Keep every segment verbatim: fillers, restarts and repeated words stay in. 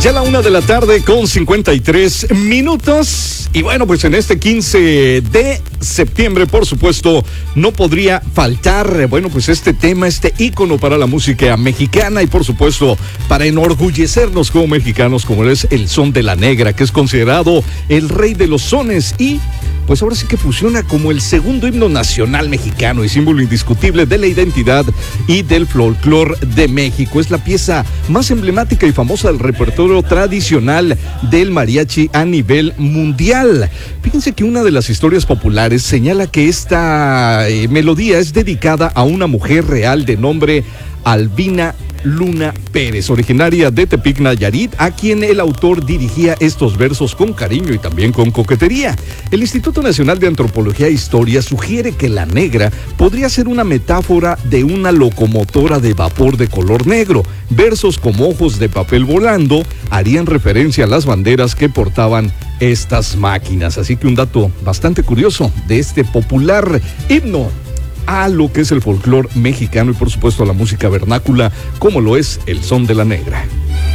Ya la una de la tarde con cincuenta y tres minutos. Y bueno, pues en este quince de septiembre, por supuesto, no podría faltar, bueno, pues este tema, este ícono para la música mexicana y por supuesto para enorgullecernos como mexicanos, como es el son de la negra, que es considerado el rey de los sones y pues ahora sí que funciona como el segundo himno nacional mexicano y símbolo indiscutible de la identidad y del folclor de México. Es la pieza más emblemática y famosa del repertorio tradicional del mariachi a nivel mundial. Fíjense que una de las historias populares señala que esta eh, melodía es dedicada a una mujer real de nombre Albina Luna Pérez, originaria de Tepic, Nayarit, a quien el autor dirigía estos versos con cariño y también con coquetería. El Instituto Nacional de Antropología e Historia sugiere que la negra podría ser una metáfora de una locomotora de vapor de color negro. Versos como ojos de papel volando harían referencia a las banderas que portaban estas máquinas. Así que un dato bastante curioso de este popular himno a lo que es el folclor mexicano y por supuesto a la música vernácula, como lo es el son de la negra.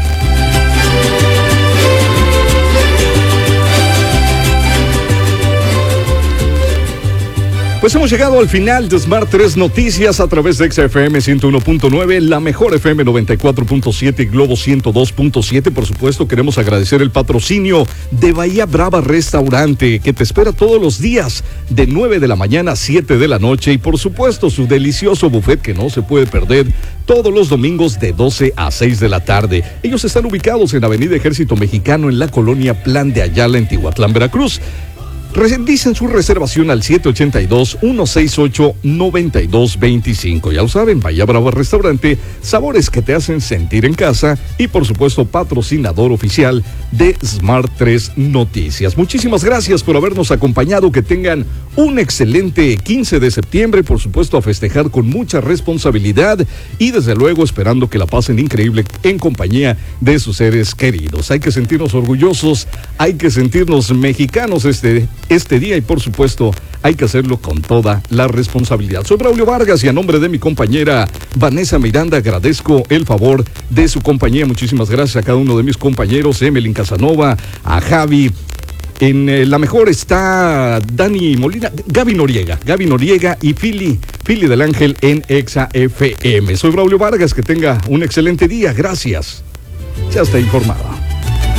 Pues hemos llegado al final de Smart tres Noticias a través de X F M ciento uno punto nueve, la mejor F M noventa y cuatro punto siete y Globo ciento dos punto siete. Por supuesto, queremos agradecer el patrocinio de Bahía Brava Restaurante, que te espera todos los días de nueve de la mañana a siete de la noche y por supuesto su delicioso buffet que no se puede perder todos los domingos de doce a seis de la tarde. Ellos están ubicados en Avenida Ejército Mexicano en la colonia Plan de Ayala en Tihuatlán, Veracruz. Dicen su reservación al siete ocho dos, uno seis ocho, nueve dos dos cinco. Ya lo saben, Bahía Brava Restaurante, sabores que te hacen sentir en casa y por supuesto patrocinador oficial de Smart tres Noticias. Muchísimas gracias por habernos acompañado, que tengan un excelente quince de septiembre, por supuesto a festejar con mucha responsabilidad y desde luego esperando que la pasen increíble en compañía de sus seres queridos. Hay que sentirnos orgullosos, hay que sentirnos mexicanos este este día y por supuesto hay que hacerlo con toda la responsabilidad. Soy Braulio Vargas y a nombre de mi compañera Vanessa Miranda agradezco el favor de su compañía. Muchísimas gracias a cada uno de mis compañeros, Emelín Casanova, a Javi. En eh, la mejor está Dani Molina, Gaby Noriega, Gaby Noriega y Fili, Fili del Ángel en Exa F M. Soy Braulio Vargas, que tenga un excelente día. Gracias. Ya está informado.